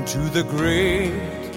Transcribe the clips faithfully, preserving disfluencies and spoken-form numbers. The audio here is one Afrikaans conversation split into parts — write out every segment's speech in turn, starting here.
to the great.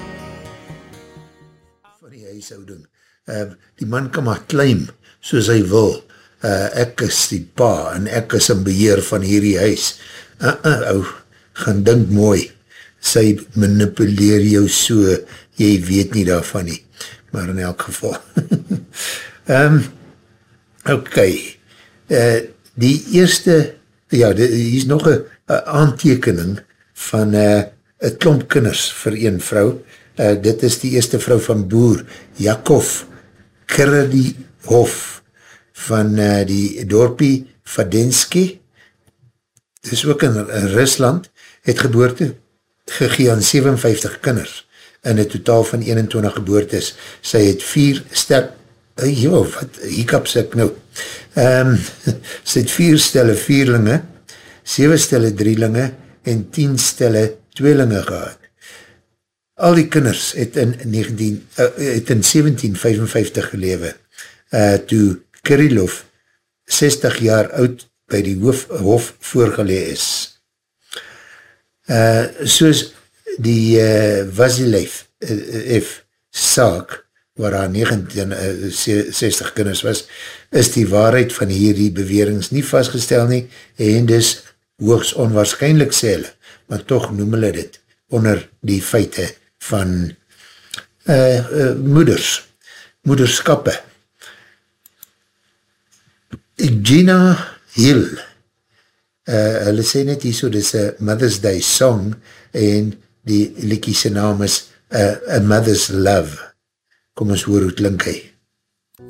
Van die huishouding, uh, die man kan maar claim soos hy wil, uh, ek is die pa en ek is in beheer van hierdie huis. Uh, uh, ou, gaan dink mooi, sy manipuleer jou so, jy weet nie daarvan nie, maar in elk geval. um, ok, uh, die eerste, ja, die, hier is nog een aantekening van uh, een klomp kinders vir een vrou. Uh, dit is die eerste vrou van boer, Jakov Kredihoff, van uh, die dorpie Vadensky. Dit is ook in, in Rusland, het geboorte gegee aan sevenenvyftig kinders, in een totaal van eenentwintig geboortes. Sy het vier sterk, uh, jo, wat, hiccups ek nou, um, sy het vier stelle vierlinge, sewe stelle drielinge, en tien stelle tweelinge gehad. Al die kinders het in, negentien, uh, het in sewentien vyfenvyftig gelewe, uh, toe Kirillov sestig jaar oud by die hoof, hof voorgelee is. Uh, soos die uh, Vasilev uh, F. saak, waar haar negenenzestig kinders was, is die waarheid van hierdie bewerings nie vastgestel nie, en dus hoogs onwaarschijnlijk sê hulle, maar toch noem hulle dit onder die feite van uh, uh, moeders, moederskappe. Gina Hill, uh, hulle sê net hier so, dit is a Mother's Day song, en die liekie sy naam is uh, A Mother's Love. Kom ons hoor hoe klink hy.